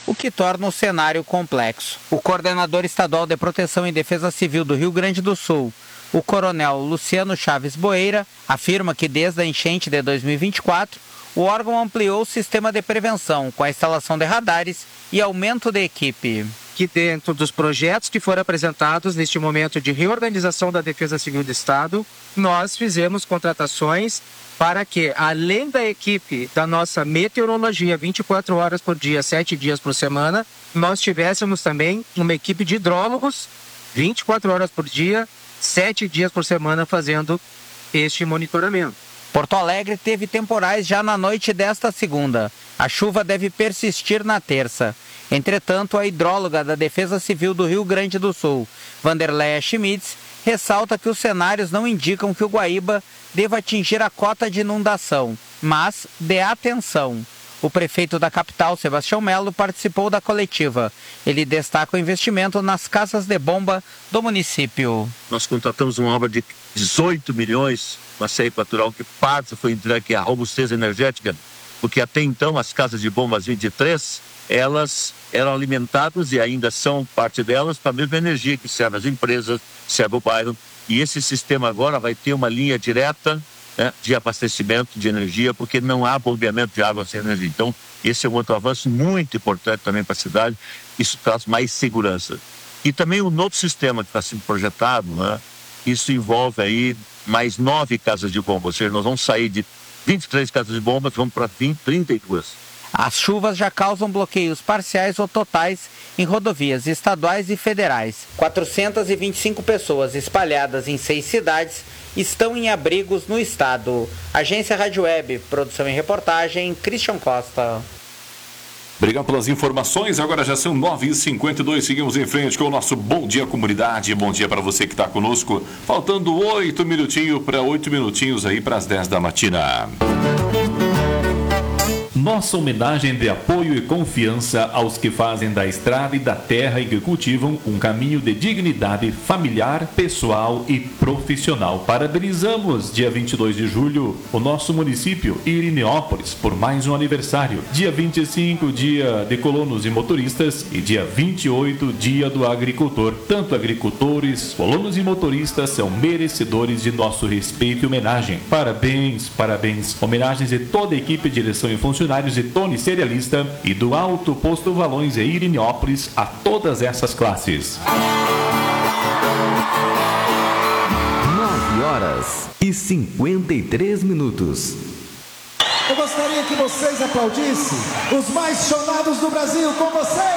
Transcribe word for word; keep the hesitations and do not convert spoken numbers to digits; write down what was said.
o que torna o cenário complexo. O coordenador estadual de Proteção e Defesa Civil do Rio Grande do Sul, o coronel Luciano Chaves Boeira, afirma que desde a enchente de dois mil e vinte e quatro, o órgão ampliou o sistema de prevenção com a instalação de radares e aumento de equipe. Que dentro dos projetos que foram apresentados neste momento de reorganização da Defesa Civil do Estado, nós fizemos contratações para que, além da equipe da nossa meteorologia vinte e quatro horas por dia, sete dias por semana, nós tivéssemos também uma equipe de hidrólogos vinte e quatro horas por dia, sete dias por semana fazendo este monitoramento. Porto Alegre teve temporais já na noite desta segunda. A chuva deve persistir na terça. Entretanto, a hidróloga da Defesa Civil do Rio Grande do Sul, Vanderleia Schmitz, ressalta que os cenários não indicam que o Guaíba deva atingir a cota de inundação, mas dê atenção. O prefeito da capital, Sebastião Melo, participou da coletiva. Ele destaca o investimento nas casas de bomba do município. Nós contratamos uma obra de dezoito milhões, uma C E I Equatorial, que parte foi entregue à robustez energética, porque até então as casas de bombas vinte e três, elas eram alimentadas e ainda são parte delas para a mesma energia que serve às empresas, serve o bairro. E esse sistema agora vai ter uma linha direta, né, de abastecimento de energia, porque não há bombeamento de água sem energia. Então, esse é um outro avanço muito importante também para a cidade. Isso traz mais segurança. E também o novo sistema que está sendo projetado, né, isso envolve aí mais nove casas de bomba. Ou seja, nós vamos sair de vinte e três casas de bombas, vamos para trinta e duas. As chuvas já causam bloqueios parciais ou totais em rodovias estaduais e federais. quatrocentas e vinte e cinco pessoas espalhadas em seis cidades estão em abrigos no estado. Agência Rádio Web, produção e reportagem, Christian Costa. Obrigado pelas informações, agora já são nove e cinquenta e dois, seguimos em frente com o nosso Bom Dia Comunidade, bom dia para você que está conosco, faltando oito minutinhos para oito minutinhos aí para as dez da matina. Nossa homenagem de apoio e confiança aos que fazem da estrada e da terra e que cultivam um caminho de dignidade familiar, pessoal e profissional. Parabenizamos, dia vinte e dois de julho, o nosso município, Irineópolis, por mais um aniversário. Dia vinte e cinco, dia de colonos e motoristas, e dia vinte e oito, dia do agricultor. Tanto agricultores, colonos e motoristas são merecedores de nosso respeito e homenagem. Parabéns, parabéns. Homenagens de toda a equipe, direção e funcionários de Tony Cerealista e do Alto Posto Valões e Irineópolis a todas essas classes. nove horas e cinquenta e três minutos. Eu gostaria que vocês aplaudissem os mais chorados do Brasil com vocês.